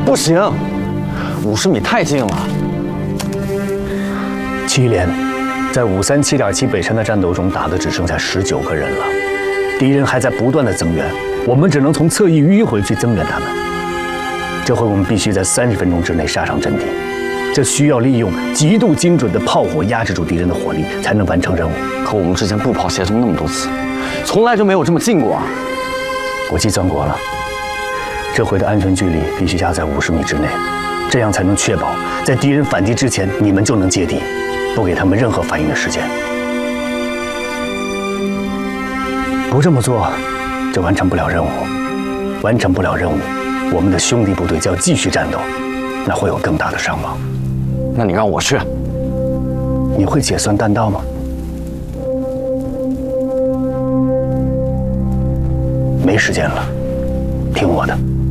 不行，50米太近了。 7连在537.7北山的战斗中打的只剩下19个人了，敌人还在不断的增援，我们只能从侧翼迂回去增援他们。这回我们必须在30分钟之内杀上阵地，这需要利用极度精准的炮火压制住敌人的火力，才能完成任务。 可我们之前步炮协同那么多次，从来就没有这么近过啊！ 我计算过了，这回的安全距离必须压在50米之内，这样才能确保在敌人反击之前，你们就能接地，不给他们任何反应的时间。不这么做，就完成不了任务。完成不了任务，我们的兄弟部队就要继续战斗，那会有更大的伤亡。 那你让我去， 你会解算弹道吗？没时间了，听我的。